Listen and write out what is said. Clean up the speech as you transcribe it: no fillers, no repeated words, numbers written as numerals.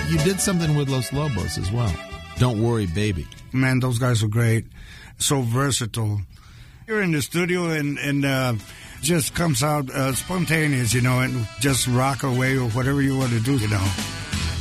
you did something with Los Lobos as well. Don't Worry, Baby. Man, those guys were great. So versatile. You're in the studio and just comes out spontaneous, and just rock away or whatever you want to do,